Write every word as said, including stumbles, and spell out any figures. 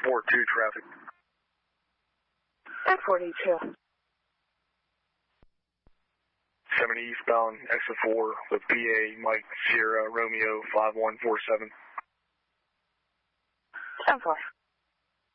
four two traffic. ten forty-two. seventy eastbound, exit four with P A Mike Sierra Romeo five one four seven. ten four.